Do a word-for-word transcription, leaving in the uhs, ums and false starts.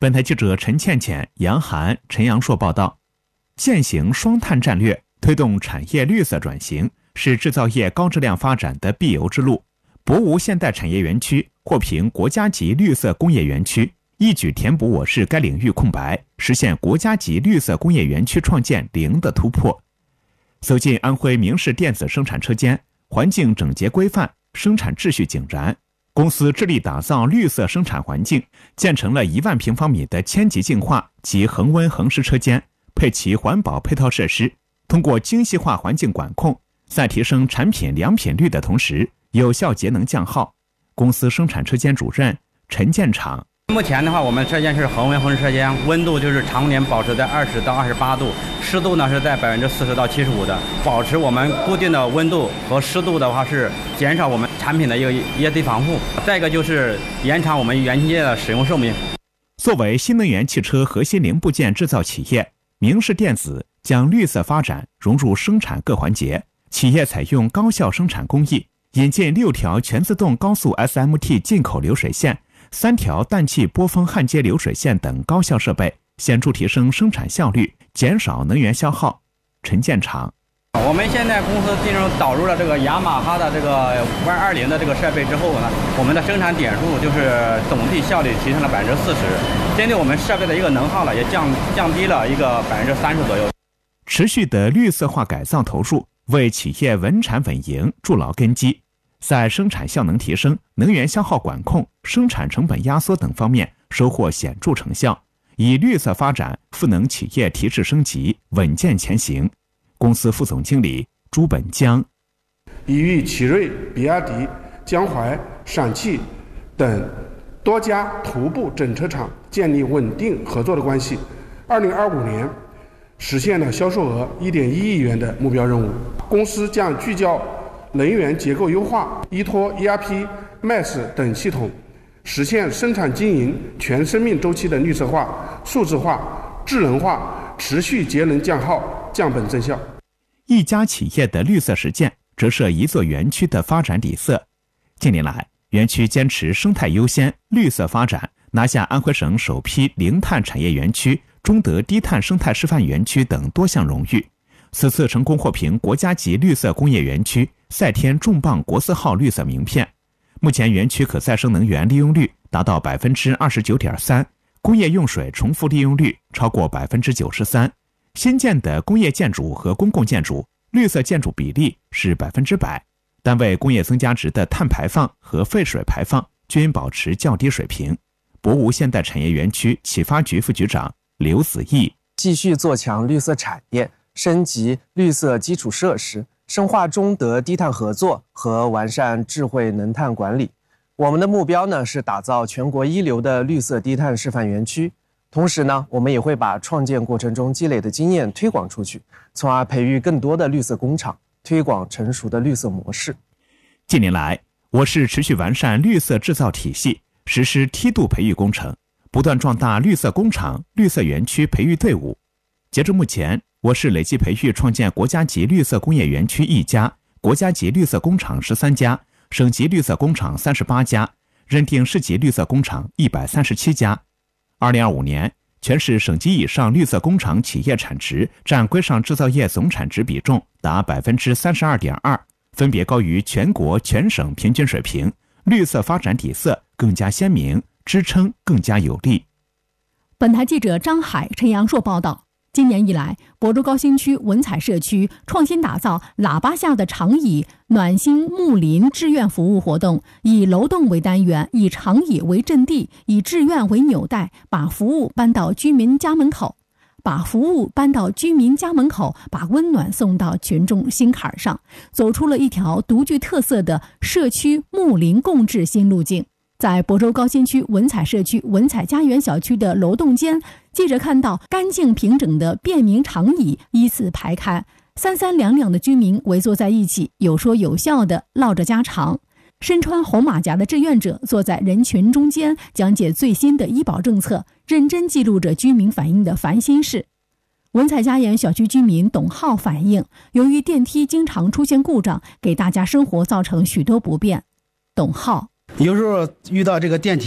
本台记者陈倩倩、杨涵、陈阳硕报道，现行双碳战略推动产业绿色转型，是制造业高质量发展的必由之路。博芜现代产业园区获评国家级绿色工业园区，一举填补我市该领域空白，实现国家级绿色工业园区创建零的突破。走进安徽明氏电子生产车间，环境整洁规范，生产秩序井然。公司致力打造绿色生产环境，建成了一万平方米的千级净化及恒温恒湿车间，配齐环保配套设施，通过精细化环境管控，在提升产品良品率的同时，有效节能降耗。公司生产车间主任陈建厂， 目前的话，我们车间是恒温恒湿车间，温度就是常年保持在二十到二十八度，湿度呢是在百分之四十到七十五的，保持我们固定的温度和湿度的话，是减少我们产品的一个液堆防护。再一个就是延长我们元件的使用寿命。 作为新能源汽车核心零部件制造企业，明氏电子将绿色发展融入生产各环节，企业采用高效生产工艺，引进六条全自动高速 S M T 进口流水线、三条氮气波峰焊接流水线等高效设备，显著提升生产效率，减少能源消耗。陈建厂， 我们现在公司进入导入了这个雅马哈的这个 Y 二零 的这个设备之后呢，我们的生产点数就是总体效率提升了百分之四十，针对我们设备的一个能耗了也降降低了一个百分之三十左右。 持续的绿色化改造投入，为企业稳产稳营筑牢根基，在生产效能提升、能源消耗管控、生产成本压缩等方面收获显著成效，以绿色发展赋能企业提质升级，稳健前行。公司副总经理朱本江， 已与奇瑞、比亚迪、江淮、陕汽等多家头部整车厂建立稳定合作的关系。二零二五年实现了销售额 一点一亿元的目标任务。公司将聚焦能源结构优化，依托 E R P、M A S 等系统，实现生产经营全生命周期的绿色化、数字化、智能化，持续节能降耗，降本增效。 一家企业的绿色实践折射一座园区的发展底色。近年来，园区坚持生态优先、绿色发展，拿下安徽省首批零碳产业园区、中德低碳生态示范园区等多项荣誉。此次成功获评国家级绿色工业园区赛天重磅国字号绿色名片。目前园区可再生能源利用率达到 百分之二十九点三， 工业用水重复利用率超过 百分之九十三， 新建的工业建筑和公共建筑绿色建筑比例是百分之百，单位工业增加值的碳排放和废水排放均保持较低水平。博芜现代产业园区启发局副局长刘子毅， 继续做强绿色产业，升级绿色基础设施，深化中德低碳合作和完善智慧能碳管理。我们的目标呢是打造全国一流的绿色低碳示范园区。同时呢，我们也会把创建过程中积累的经验推广出去，从而培育更多的绿色工厂，推广成熟的绿色模式。 近年来，我市持续完善绿色制造体系，实施梯度培育工程，不断壮大绿色工厂、绿色园区培育队伍。截至目前，我市累计培育创建国家级绿色工业园区一家，国家级绿色工厂十三家，省级绿色工厂三十八家，认定市级绿色工厂一百三十七家。二零二五年，全市省级以上绿色工厂企业产值占规上制造业总产值比重达 百分之三十二点二， 分别高于全国全省平均水平，绿色发展底色更加鲜明，支撑更加有力。 本台记者张海、陈阳硕报道。今年以来，亳州高新区文采社区创新打造喇叭下的长椅暖心睦邻志愿服务活动，以楼栋为单元，以长椅为阵地，以志愿为纽带，把服务搬到居民家门口，把服务搬到居民家门口，把温暖送到群众心坎上，走出了一条独具特色的社区睦邻共治新路径。在亳州高新区文采社区文采家园小区的楼栋间，记者看到干净平整的便民长椅依次排开，三三两两的居民围坐在一起，有说有笑地唠着家常。身穿红马甲的志愿者坐在人群中间，讲解最新的医保政策，认真记录着居民反映的烦心事。文采家园小区居民董浩反映，由于电梯经常出现故障，给大家生活造成许多不便。董浩， 有时候遇到这个电梯